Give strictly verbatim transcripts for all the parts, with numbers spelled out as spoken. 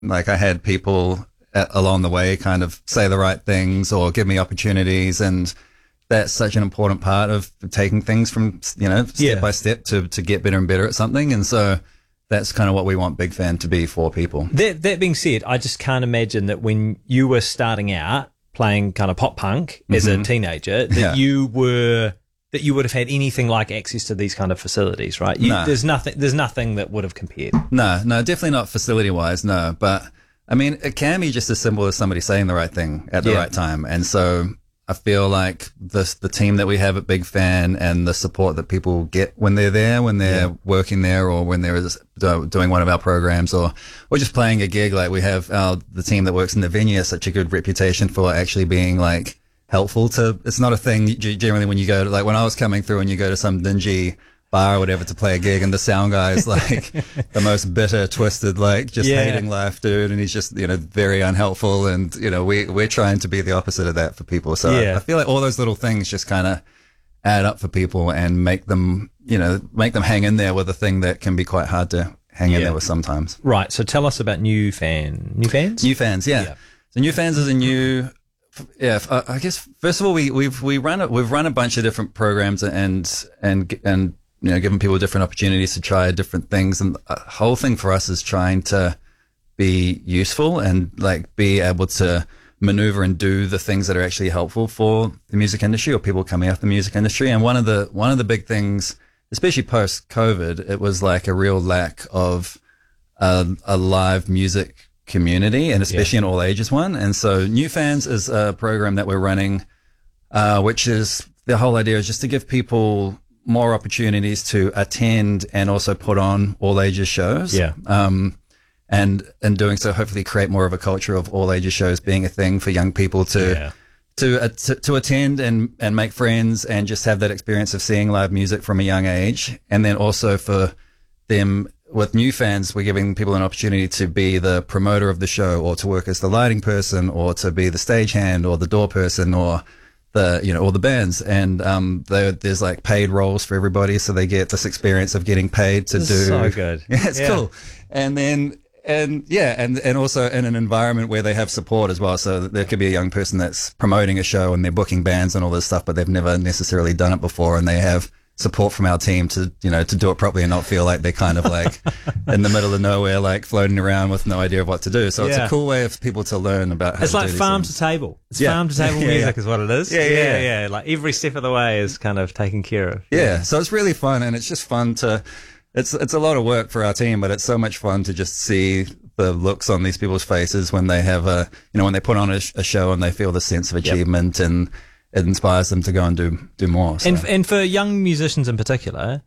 Like I had people a- along the way kind of say the right things or give me opportunities, and that's such an important part of taking things from, you know, step Yeah. by step to, to get better and better at something. And so that's kind of what we want Big Fan to be for people. That that being said, I just can't imagine that when you were starting out playing kind of pop punk as a teenager, that Yeah. you were that you would have had anything like access to these kind of facilities, right? You, No. There's nothing. There's nothing that would have compared. No, no, definitely not facility wise. No, but I mean, it can be just as simple as somebody saying the right thing at the Yeah. right time. And so I feel like this, the team that we have at Big Fan and the support that people get when they're there, when they're Yeah. working there, or when they're do- doing one of our programs, or or just playing a gig. Like we have our the team that works in the venue has such a good reputation for actually being like helpful to. It's not a thing g- generally when you go to, like when I was coming through and you go to some dingy bar or whatever to play a gig, and the sound guy is like the most bitter, twisted, like just Yeah. hating life dude, and he's just, you know, very unhelpful. And you know, we we're trying to be the opposite of that for people. So Yeah. I, I feel like all those little things just kind of add up for people and make them, you know, make them hang in there with a thing that can be quite hard to hang in Yeah. there with sometimes. Right. So tell us about new fan. New fans. New fans, yeah. Yeah. So new fans is a new, yeah. I I guess first of all, we we've we run a, we've run a bunch of different programs and and and you know, given people different opportunities to try different things, and the whole thing for us is trying to be useful and like be able to maneuver and do the things that are actually helpful for the music industry or people coming out the music industry. And one of the one of the big things, especially post COVID, it was like a real lack of a, a live music community, and especially an all ages one. And so New Fans is a program that we're running, uh, which is the whole idea is just to give people more opportunities to attend and also put on all ages shows. Yeah. Um, and in doing so, hopefully create more of a culture of all ages shows being a thing for young people to, Yeah. to, uh, to, to attend and, and make friends and just have that experience of seeing live music from a young age. And then also for them, with New Fans, we're giving people an opportunity to be the promoter of the show, or to work as the lighting person, or to be the stagehand, or the door person, or the, you know, all the bands. And um, there- there's like paid roles for everybody, so they get this experience of getting paid to This do. is so good. Yeah, it's Yeah. cool. And then, and yeah, and and also in an environment where they have support as well. So that there could be a young person that's promoting a show and they're booking bands and all this stuff, but they've never necessarily done it before, and they have support from our team to, you know, to do it properly and not feel like they're kind of like in the middle of nowhere, like floating around with no idea of what to do. So it's Yeah. a cool way of people to learn about how It's to like do these farm things. to table. It's Yeah. farm to table Yeah, music yeah. is what it is. Yeah, yeah, yeah, yeah. Like every step of the way is kind of taken care of. Yeah, so it's really fun, and it's just fun to. It's it's a lot of work for our team, but it's so much fun to just see the looks on these people's faces when they have a, you know, when they put on a, sh- a show and they feel the sense of achievement, and it inspires them to go and do do more. So. And and for young musicians in particular,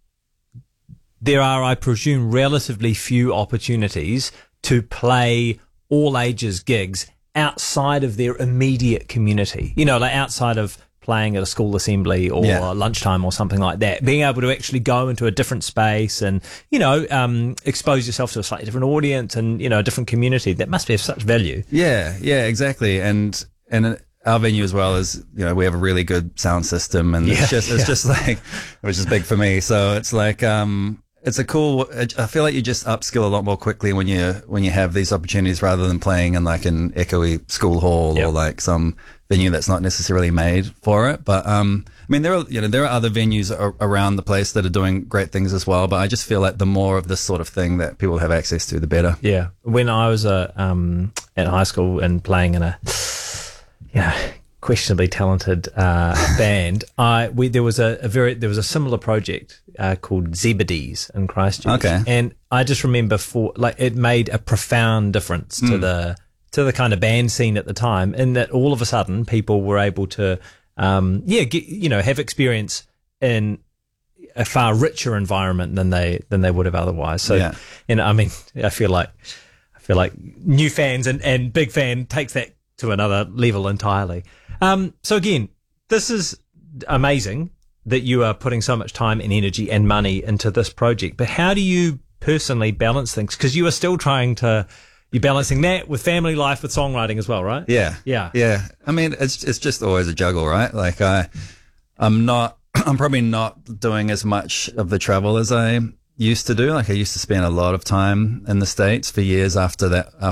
there are, I presume, relatively few opportunities to play all ages gigs outside of their immediate community. You know, like outside of playing at a school assembly or Yeah. lunchtime or something like that. Being able to actually go into a different space and, you know, um, expose yourself to a slightly different audience and, you know, a different community, that must be of such value. Yeah, yeah, exactly. And and our venue as well is, you know, we have a really good sound system, and Yeah, it's just it's yeah. just like, which is big for me. So it's like um it's a cool. I feel like you just upskill a lot more quickly when you when you have these opportunities, rather than playing in like an echoey school hall Yep. or like some venue that's not necessarily made for it. But um, I mean, there are, you know, there are other venues a- around the place that are doing great things as well. But I just feel like the more of this sort of thing that people have access to, the better. Yeah. When I was uh, um, at high school and playing in a, you know, questionably talented uh, band, I we there was a, a very there was a similar project uh, called Zebedees in Christchurch. Okay. And I just remember for like it made a profound difference to the to the kind of band scene at the time, in that all of a sudden people were able to um, yeah get, you know have experience in a far richer environment than they than they would have otherwise. So, Yeah. and I mean, I feel like I feel like New Fans and, and Big Fan takes that to another level entirely. Um, so again, this is amazing that you are putting so much time and energy and money into this project. But how do you personally balance things? Because you are still trying to. You're balancing that with family life, with songwriting as well, right? Yeah. Yeah. Yeah. I mean, it's it's just always a juggle, right? Like I, I'm not, I'm probably not doing as much of the travel as I used to do. Like I used to spend a lot of time in the States for years after that,